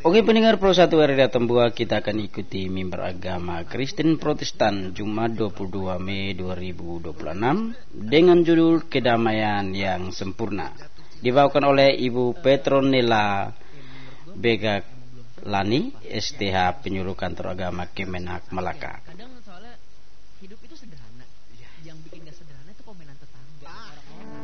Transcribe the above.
Oke pendengar Pro 1 RRI Tembua, kita akan ikuti mimbar agama Kristen Protestan Jumat 22 Mei 2026 dengan judul Kedamaian yang Sempurna. Dibawakan oleh Ibu Petronella Begalani, STH Penyuluh Kantor Agama Kemenak Malaka.